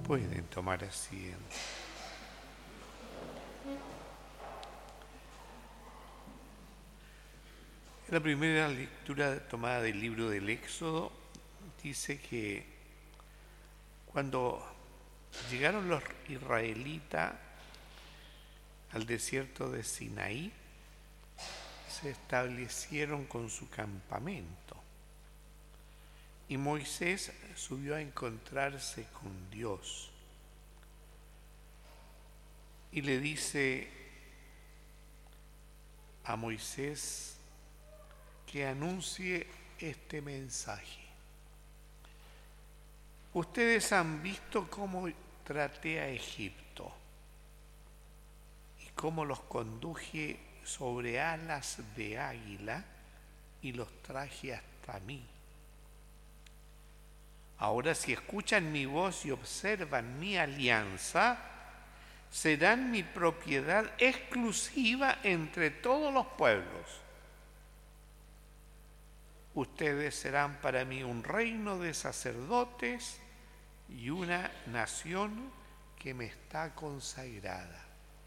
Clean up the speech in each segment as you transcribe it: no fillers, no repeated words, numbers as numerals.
Pueden tomar asiento. En la primera lectura tomada del libro del Éxodo dice que cuando llegaron los israelitas al desierto de Sinaí, se establecieron con su campamento. Y Moisés subió a encontrarse con Dios. Y le dice a Moisés que anuncie este mensaje. Ustedes han visto cómo traté a Egipto y cómo los conduje sobre alas de águila y los traje hasta mí. Ahora, si escuchan mi voz y observan mi alianza, serán mi propiedad exclusiva entre todos los pueblos. Ustedes serán para mí un reino de sacerdotes y una nación que me está consagrada.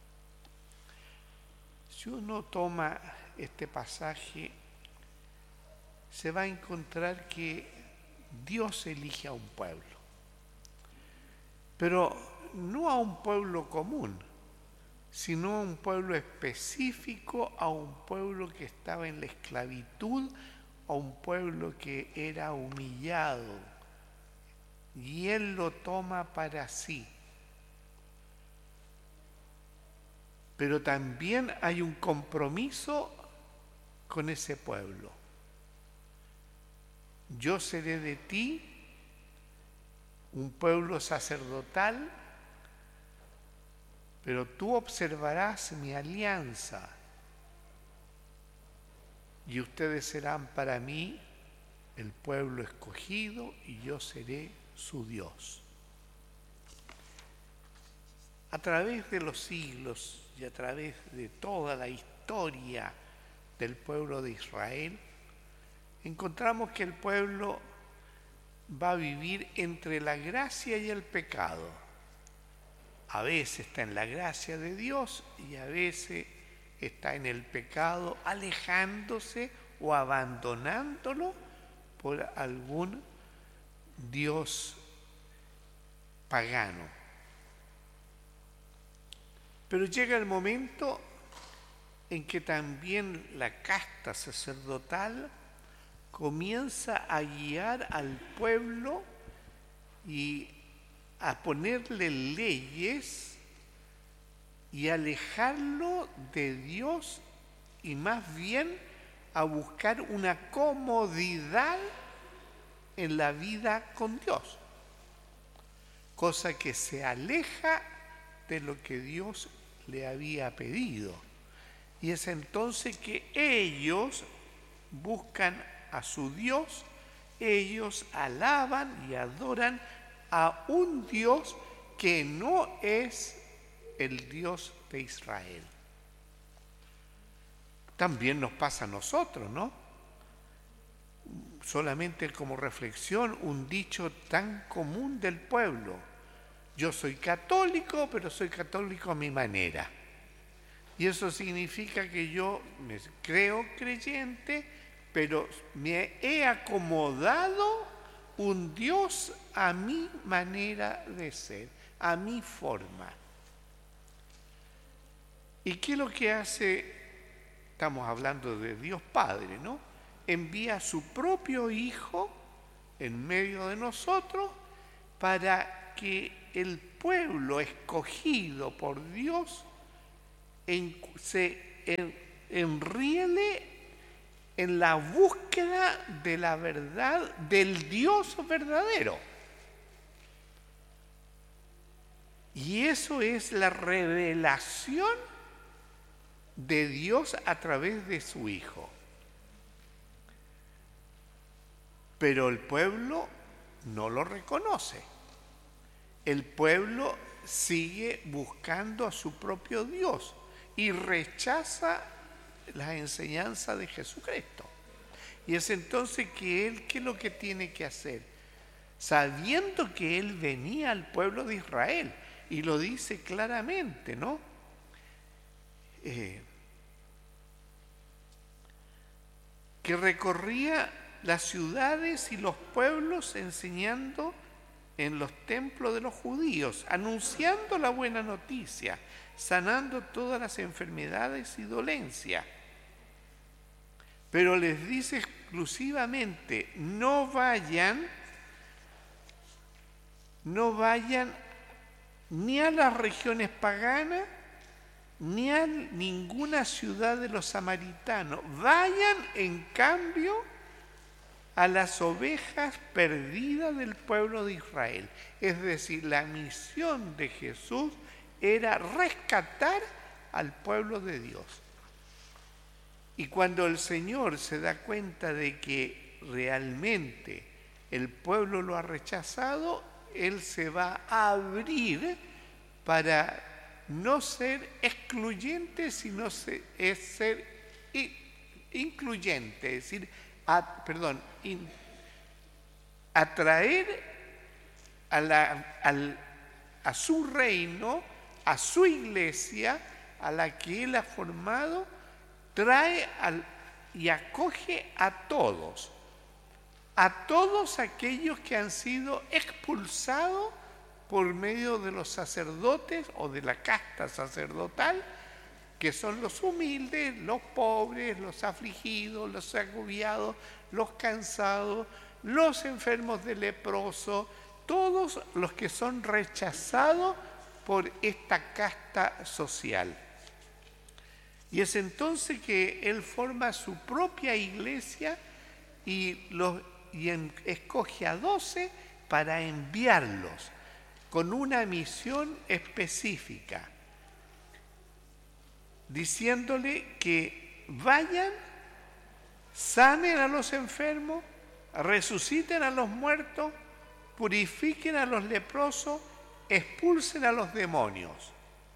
Si uno toma este pasaje, se va a encontrar que Dios elige a un pueblo, pero no a un pueblo común, sino a un pueblo específico, a un pueblo que estaba en la esclavitud, a un pueblo que era humillado, y Él lo toma para sí. Pero también hay un compromiso con ese pueblo. Yo seré de ti un pueblo sacerdotal, pero tú observarás mi alianza y ustedes serán para mí el pueblo escogido y yo seré su Dios. A través de los siglos y a través de toda la historia del pueblo de Israel, encontramos que el pueblo va a vivir entre la gracia y el pecado. A veces está en la gracia de Dios y a veces está en el pecado, alejándose o abandonándolo por algún dios pagano. Pero llega el momento en que también la casta sacerdotal comienza a guiar al pueblo y a ponerle leyes y alejarlo de Dios y más bien a buscar una comodidad en la vida con Dios, cosa que se aleja de lo que Dios le había pedido. Y es entonces que ellos buscan a su Dios, ellos alaban y adoran a un Dios que no es el Dios de Israel. También nos pasa a nosotros, ¿no? Solamente como reflexión, un dicho tan común del pueblo: yo soy católico, pero soy católico a mi manera. Y eso significa que yo me creo creyente, pero me he acomodado un Dios a mi manera de ser, a mi forma. ¿Y qué es lo que hace? Estamos hablando de Dios Padre, ¿no? Envía a su propio Hijo en medio de nosotros para que el pueblo escogido por Dios se enriele en la búsqueda de la verdad del Dios verdadero. Y eso es la revelación de Dios a través de su Hijo. Pero el pueblo no lo reconoce. El pueblo sigue buscando a su propio Dios y rechaza la enseñanza de Jesucristo. Y es entonces que Él, ¿qué es lo que tiene que hacer? sabiendo que Él venía al pueblo de Israel, y lo dice claramente, ¿no? Que recorría las ciudades y los pueblos enseñando en los templos de los judíos, anunciando la buena noticia, sanando todas las enfermedades y dolencias. Pero les dice exclusivamente, no vayan ni a las regiones paganas, ni a ninguna ciudad de los samaritanos. Vayan, en cambio, a las ovejas perdidas del pueblo de Israel. Es decir, la misión de Jesús era rescatar al pueblo de Dios. Y cuando el Señor se da cuenta de que realmente el pueblo lo ha rechazado, Él se va a abrir para no ser excluyente, sino ser incluyente, es decir, atraer a su reino, a su iglesia, a la que Él ha formado, trae y acoge a todos aquellos que han sido expulsados por medio de los sacerdotes o de la casta sacerdotal, que son los humildes, los pobres, los afligidos, los agobiados, los cansados, los enfermos de leproso, todos los que son rechazados por esta casta social. Y es entonces que Él forma su propia iglesia y escoge a 12 para enviarlos con una misión específica, diciéndole que vayan, sanen a los enfermos, resuciten a los muertos, purifiquen a los leprosos, expulsen a los demonios.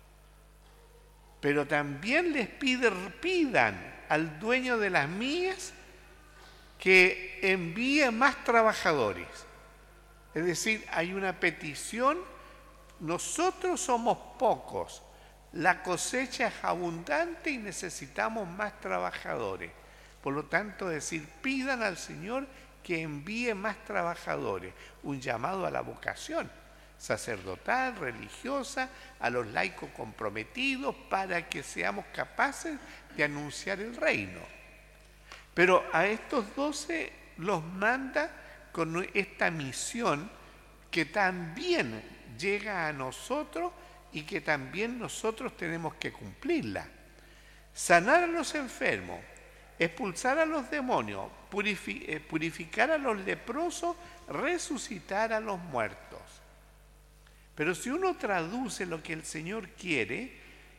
Pero también les pidan al dueño de las mies que envíe más trabajadores. Es decir, hay una petición, nosotros somos pocos, la cosecha es abundante y necesitamos más trabajadores. Por lo tanto, pidan al Señor que envíe más trabajadores, un llamado a la vocación sacerdotal, religiosa, a los laicos comprometidos para que seamos capaces de anunciar el reino. Pero a estos 12 los manda con esta misión que también llega a nosotros y que también nosotros tenemos que cumplirla. Sanar a los enfermos, expulsar a los demonios, purificar a los leprosos, resucitar a los muertos. Pero si uno traduce lo que el Señor quiere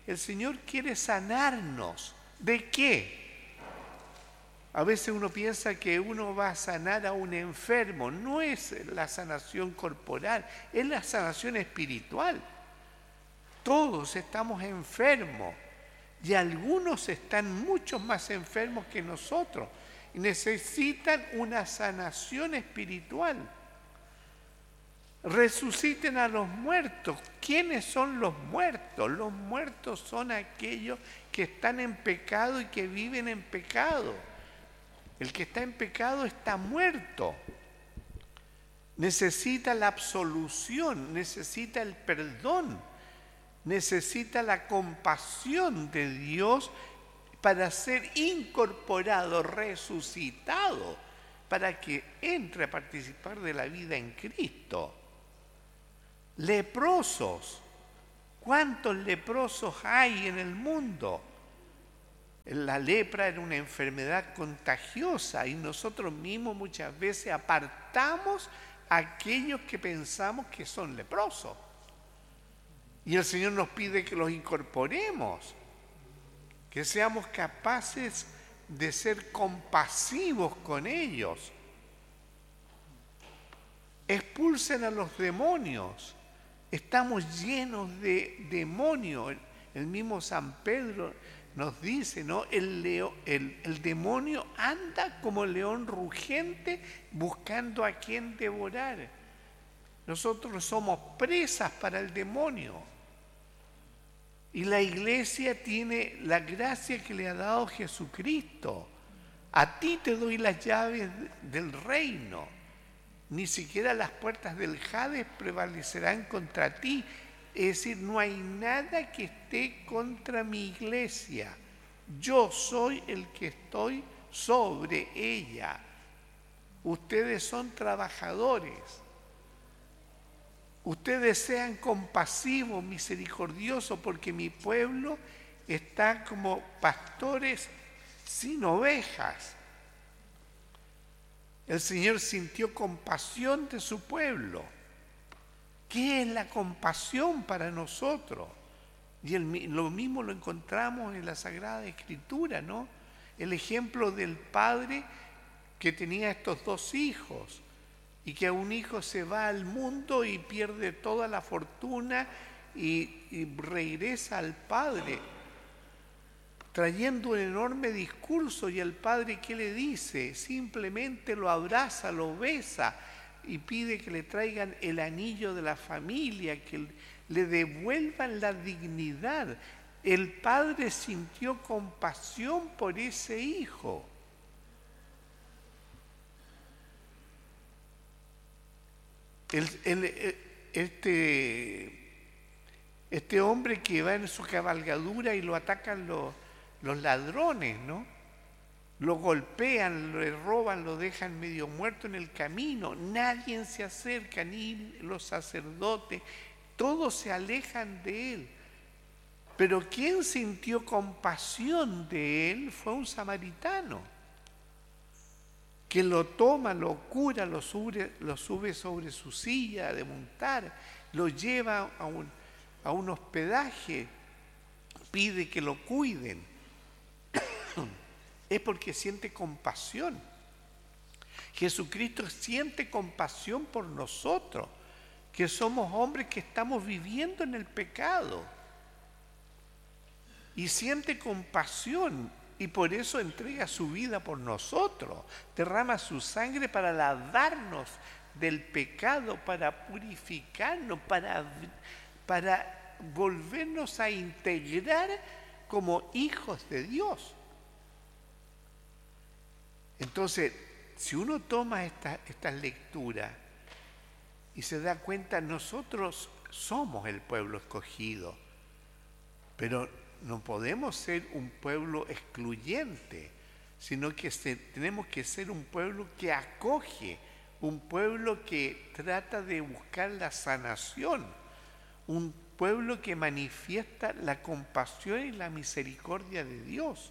sanarnos. ¿De qué? A veces uno piensa que uno va a sanar a un enfermo. No es la sanación corporal, es la sanación espiritual. Todos estamos enfermos y algunos están mucho más enfermos que nosotros y necesitan una sanación espiritual. Resuciten a los muertos. ¿Quiénes son los muertos? Los muertos son aquellos que están en pecado y que viven en pecado. El que está en pecado está muerto. Necesita la absolución, necesita el perdón, necesita la compasión de Dios para ser incorporado, resucitado, para que entre a participar de la vida en Cristo. Leprosos. ¿Cuántos leprosos hay en el mundo? La lepra era una enfermedad contagiosa y nosotros mismos muchas veces apartamos a aquellos que pensamos que son leprosos. Y el Señor nos pide que los incorporemos, que seamos capaces de ser compasivos con ellos. Expulsen a los demonios. Estamos llenos de demonios. El mismo San Pedro nos dice, ¿no? El demonio anda como león rugente buscando a quien devorar. Nosotros somos presas para el demonio. Y la iglesia tiene la gracia que le ha dado Jesucristo. A ti te doy las llaves del reino. Ni siquiera las puertas del Hades prevalecerán contra ti. Es decir, no hay nada que esté contra mi iglesia. Yo soy el que estoy sobre ella. Ustedes son trabajadores. Ustedes sean compasivos, misericordiosos, porque mi pueblo está como pastores sin ovejas. El Señor sintió compasión de su pueblo. ¿Qué es la compasión para nosotros? Y lo mismo lo encontramos en la Sagrada Escritura, ¿no? El ejemplo del padre que tenía estos 2 hijos y que un hijo se va al mundo y pierde toda la fortuna y regresa al padre trayendo un enorme discurso. Y el padre, ¿qué le dice? Simplemente lo abraza, lo besa y pide que le traigan el anillo de la familia, que le devuelvan la dignidad. El padre sintió compasión por ese hijo. Este hombre que va en su cabalgadura y lo atacan los ladrones, ¿no? Lo golpean, le roban, lo dejan medio muerto en el camino. Nadie se acerca, ni los sacerdotes, todos se alejan de él. Pero quien sintió compasión de él fue un samaritano, que lo toma, lo cura, lo sube sobre su silla de montar, lo lleva a un hospedaje, pide que lo cuiden. Es porque siente compasión. Jesucristo siente compasión por nosotros, que somos hombres que estamos viviendo en el pecado. Y siente compasión y por eso entrega su vida por nosotros. Derrama su sangre para lavarnos del pecado, para purificarnos, para volvernos a integrar como hijos de Dios. Entonces, si uno toma estas lecturas y se da cuenta, nosotros somos el pueblo escogido, pero no podemos ser un pueblo excluyente, sino que tenemos que ser un pueblo que acoge, un pueblo que trata de buscar la sanación, un pueblo que manifiesta la compasión y la misericordia de Dios.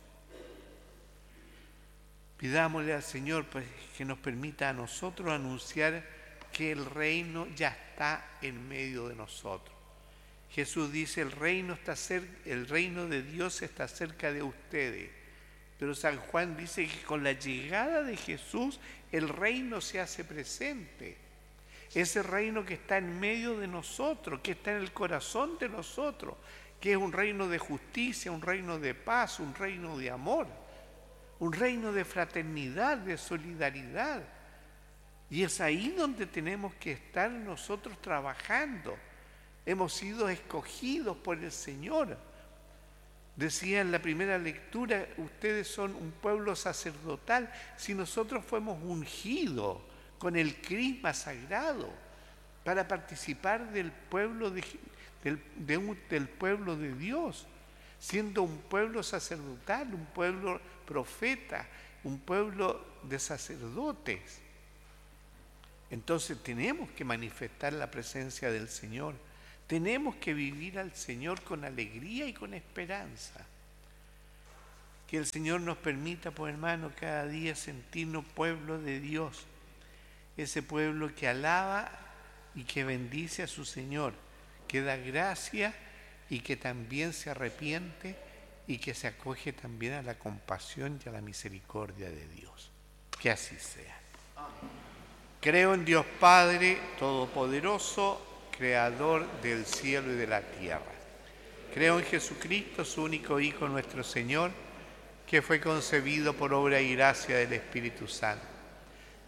Pidámosle al Señor pues, que nos permita a nosotros anunciar que el reino ya está en medio de nosotros. Jesús dice, el reino de Dios está cerca de ustedes. Pero San Juan dice que con la llegada de Jesús el reino se hace presente. Ese reino que está en medio de nosotros, que está en el corazón de nosotros, que es un reino de justicia, un reino de paz, un reino de amor, un reino de fraternidad, de solidaridad. Y es ahí donde tenemos que estar nosotros trabajando. Hemos sido escogidos por el Señor. Decía en la primera lectura, ustedes son un pueblo sacerdotal. Si nosotros fuimos ungidos con el crisma sagrado para participar del pueblo del pueblo de Dios, siendo un pueblo sacerdotal, un pueblo profeta, un pueblo de sacerdotes. Entonces tenemos que manifestar la presencia del Señor. Tenemos que vivir al Señor con alegría y con esperanza. Que el Señor nos permita, pues hermano, cada día sentirnos pueblo de Dios. Ese pueblo que alaba y que bendice a su Señor, que da gracia y que también se arrepiente y que se acoge también a la compasión y a la misericordia de Dios. Que así sea. Creo en Dios Padre Todopoderoso, Creador del cielo y de la tierra. Creo en Jesucristo, su único Hijo, nuestro Señor, que fue concebido por obra y gracia del Espíritu Santo.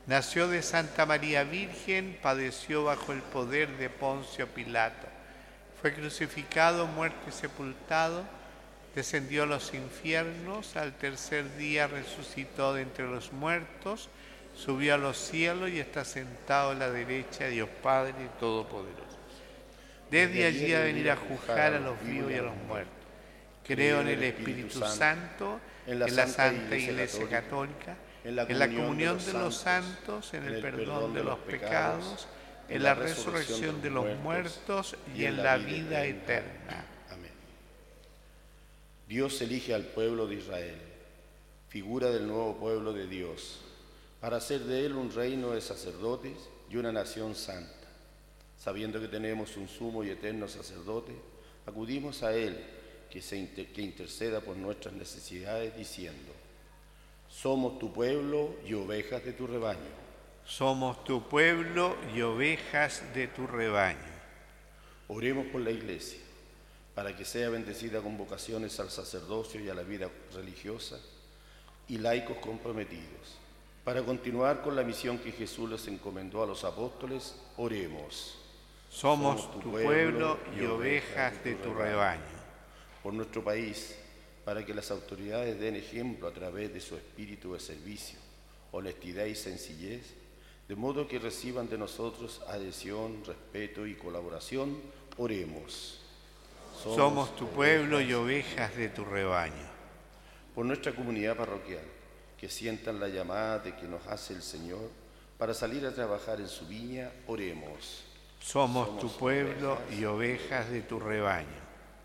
Nació de Santa María Virgen, padeció bajo el poder de Poncio Pilato. Fue crucificado, muerto y sepultado, descendió a los infiernos, al tercer día resucitó de entre los muertos, subió a los cielos y está sentado a la derecha de Dios Padre Todopoderoso. Desde allí a venir a juzgar a los vivos y a los muertos. Creo en el Espíritu Santo, en la Santa Iglesia Católica, en la comunión de los santos, en el perdón de los pecados, en la resurrección de los muertos y en la vida eterna. Amén. Dios elige al pueblo de Israel, figura del nuevo pueblo de Dios, para hacer de él un reino de sacerdotes y una nación santa. Sabiendo que tenemos un sumo y eterno sacerdote, acudimos a él, que interceda por nuestras necesidades, diciendo: somos tu pueblo y ovejas de tu rebaño. Somos tu pueblo y ovejas de tu rebaño. Oremos por la Iglesia, para que sea bendecida con vocaciones al sacerdocio y a la vida religiosa, y laicos comprometidos. Para continuar con la misión que Jesús les encomendó a los apóstoles, oremos. Somos tu pueblo y ovejas de tu rebaño. Por nuestro país, para que las autoridades den ejemplo a través de su espíritu de servicio, honestidad y sencillez, de modo que reciban de nosotros adhesión, respeto y colaboración, oremos. Somos tu pueblo y ovejas de tu rebaño. Por nuestra comunidad parroquial, que sientan la llamada de que nos hace el Señor para salir a trabajar en su viña, oremos. Somos tu pueblo y ovejas de tu rebaño.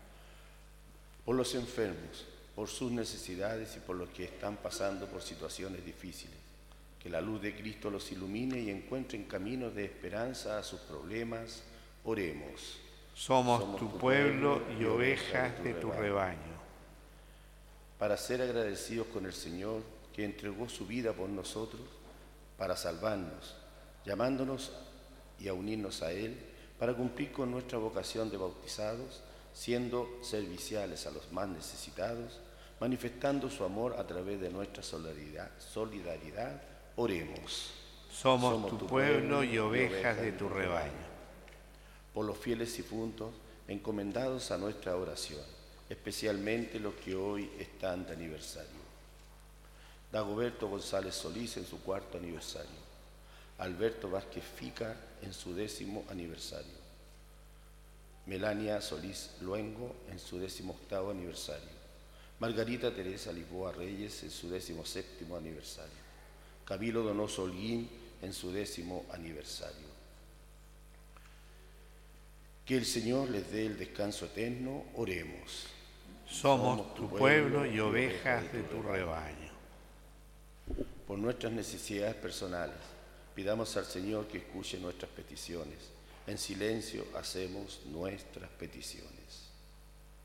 Por los enfermos, por sus necesidades y por los que están pasando por situaciones difíciles, que la luz de Cristo los ilumine y encuentren caminos de esperanza a sus problemas, oremos. Somos tu pueblo y ovejas de tu rebaño. Para ser agradecidos con el Señor, que entregó su vida por nosotros, para salvarnos, llamándonos y a unirnos a Él, para cumplir con nuestra vocación de bautizados, siendo serviciales a los más necesitados, manifestando su amor a través de nuestra solidaridad, oremos. Somos tu pueblo y ovejas de tu rebaño. Por los fieles difuntos encomendados a nuestra oración, especialmente los que hoy están de aniversario. Dagoberto González Solís en su 4º aniversario. Alberto Vázquez Fica en su 10º aniversario. Melania Solís Luengo en su 18º aniversario. Margarita Teresa Lisboa Reyes en su 17º aniversario. Camilo Donoso Holguín en su 10º aniversario. Que el Señor les dé el descanso eterno, oremos. Somos tu pueblo y ovejas de tu rebaño. Por nuestras necesidades personales, pidamos al Señor que escuche nuestras peticiones. En silencio hacemos nuestras peticiones.